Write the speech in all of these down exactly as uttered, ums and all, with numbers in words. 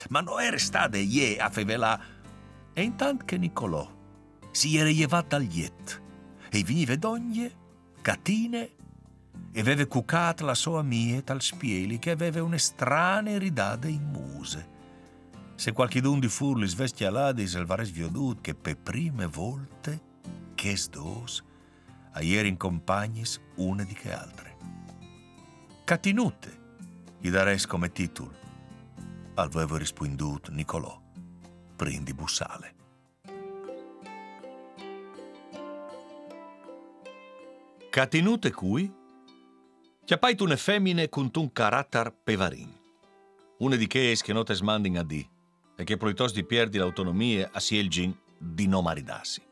Ma non era stata ie a fevelà. E intanto che Nicolò si era llevato dal liet e veniva d'ogni catine e aveva cucato la sua mieta al spieli che aveva un'estrana ridade in muse. Se qualchidun di furli svestialati se l'avesse vedut che per prime volte che sdos a ieri in compagnis una di che altre. Catinute gli dares come titolo. Avevo risponduto Nicolò, prendi bussale. Catinute cui? Chiappait une femmine con un carattere pevarin. Una di che es che non te smandin a di e che proitos di perdi l'autonomia a sielgin di non maridarsi.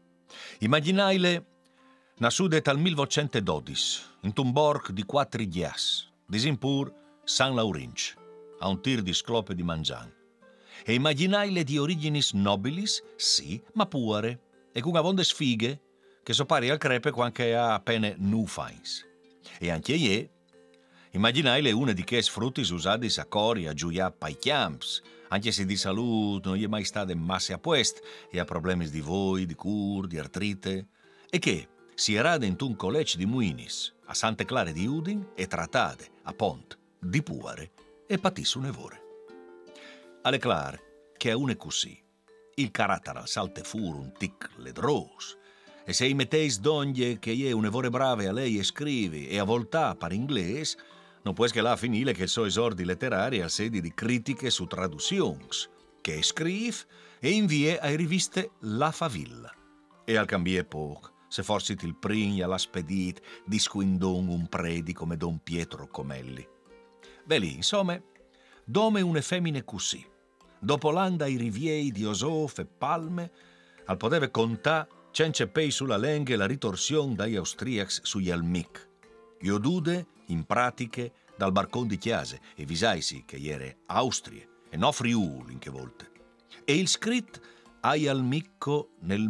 Immaginaile nasude tal millenovecentododici in un borg di quattro ghias, disimpur San Laurinch, a un tir di sclope di mangian. E immaginaile di originis nobilis, sì, ma pure, e con avonde sfighe, che so pari al crepe quanche a pene nu fains. E anche ie, immaginaile una di che sfruttis usadis a cori a giuia pai chiamps, anche se di salute non gli è mai state masse a puest e ha problemi di voi, di cur, di artrite, e che si erade in un college di Muinis, a Sante Clare di Udin, e trattate a Pont di Puare e patissu nevore. Alle clar che a une così, il carattere al salte fur un tic ledros, e se i metteis d'oglie che è un evore brave a lei e scrivi e a voltà par inglese, non può che là finire che so esordi letterari al sedi di critiche su traduzions, che scrive e invie ai riviste La Favilla. E al cambie poco, se forse il prin alla spedit disquindon un predi come Don Pietro Comelli. Beh lì, insomma, dome une femmine così. Dopo l'anda i riviei di Osof e Palme, al poteva contà cence pei sulla lenghe la ritorsione dagli austriacs sugli almic. Io dude, in pratiche, dal barcon di Chiase, e visaisi che iere Austrie, e no Friuli in che volte. E il scrit ai almicco nel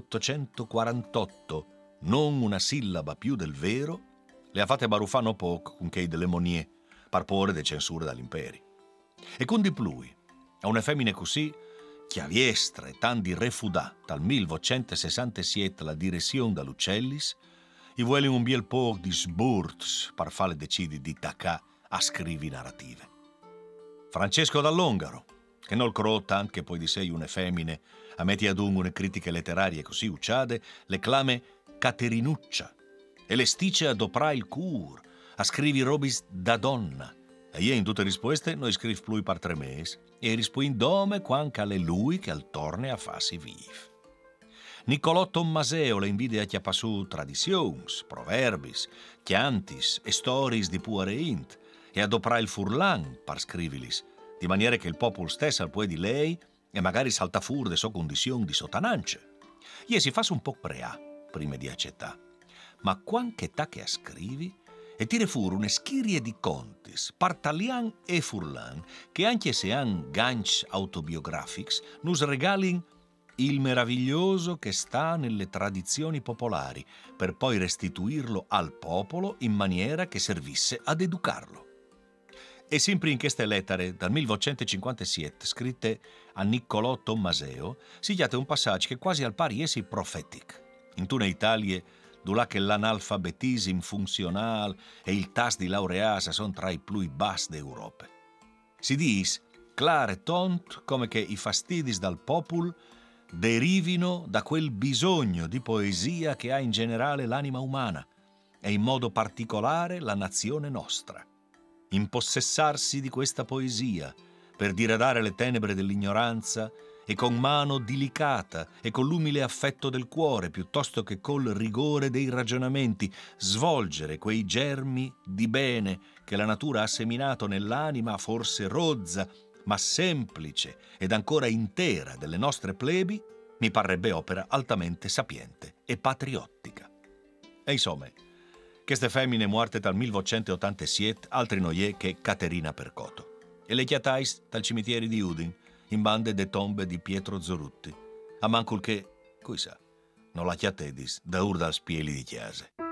milleottocentoquarantotto, non una sillaba più del vero, le ha fatte baruffano poco con che delle monie, par pore de censure dall'imperi. E con di plui, a una femmine così, chiaviestra e tanti refudà dal millenovecentosessantasette la direzione dall'Uccellis, i vuole un biel po' di sburts par fare decidi di tacà a scrivi narrative. Francesco Dall'Ongaro, che non cro tant che poi di sei une femmine, a metti ad un une critiche letterarie così ucciade, le clame Caterinuccia, e le stice adopra il cur, a scrivi robis da donna. E io in tutte risposte noi scriv plui par tre mesi, e rispoin dome quanca le lui che al torne a farsi viv. Niccolò Tommaseo le invidia chiappa su traditions, proverbis, chiantis e stories di puare int, e adopra il furlan par scrivilis, di maniera che il popolo stesso al poi di lei e magari salta fur de so condizione di sotanance. Ie si fa un po' preà, prima di accettà, ma quanche ta che a scrivi, e tire fur une schirie di contis, partalian e furlan, che anche se han ganch autobiografics, nus regalin il meraviglioso che sta nelle tradizioni popolari, per poi restituirlo al popolo in maniera che servisse ad educarlo. E sempre in queste lettere, dal millenovecentoscinquantasette, scritte a Niccolò Tommaseo, si chiate un passaggio che quasi al pari essi profetic. In tuna Italia, dulà che l'analfabetism funzionale e il tas di laureasa sono tra i più bassi d'Europa. Si dice, clar e tont, come che i fastidis dal popolo derivino da quel bisogno di poesia che ha in generale l'anima umana e in modo particolare la nazione nostra. Impossessarsi di questa poesia per diradare le tenebre dell'ignoranza e con mano delicata e con l'umile affetto del cuore piuttosto che col rigore dei ragionamenti svolgere quei germi di bene che la natura ha seminato nell'anima forse rozza ma semplice ed ancora intera delle nostre plebi, mi parrebbe opera altamente sapiente e patriottica. E insomma, queste femmine morte dal millenovecentottantasette altri noie che Caterina Percoto. E le chiatais dal cimetiere di Udin, in bande de tombe di Pietro Zorutti. A mancul che, cui sa, non la chiatedis da ur dal spieli di Chiase.